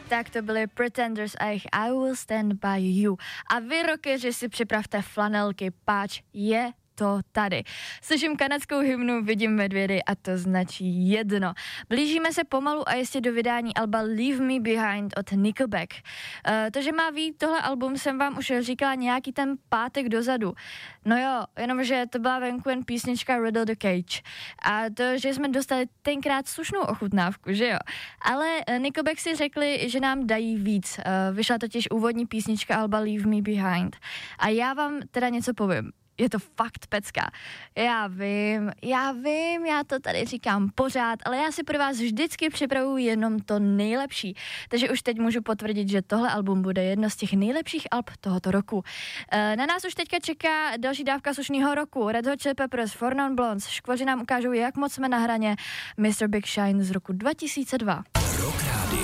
Tak to byly Pretenders a jejich I Will Stand By You. A vy, rockeři, si připravte flanelky, páč je to tady. Slyším kanadskou hymnu, vidím medvědy a to značí jedno. Blížíme se pomalu a jistě do vydání alba Leave Me Behind od Nickelback. To, že má vyjít tohle album, jsem vám už říkala nějaký ten pátek dozadu. No jo, jenomže to byla venku jen písnička Riddle the Cage. A to, že jsme dostali tenkrát slušnou ochutnávku, že jo. Ale Nickelback si řekli, že nám dají víc. Vyšla totiž úvodní písnička alba Leave Me Behind. A já vám teda něco povím. Je to fakt pecka. Já vím, já to tady říkám pořád, ale já si pro vás vždycky připravuju jenom to nejlepší. Takže už teď můžu potvrdit, že tohle album bude jedno z těch nejlepších alb tohoto roku. Na nás už teďka čeká další dávka slušného roku. Red Hot Chili Peppers, Four Non Blondes, škvoři nám ukážou, jak moc jsme na hraně. Mr. Big Shine z roku 2002.